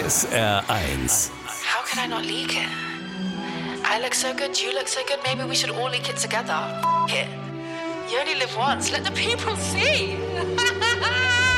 SR1. How can I not leak it? I look so good, you look so good, maybe we should all leak it together. F*** it. You only live once, let the people see.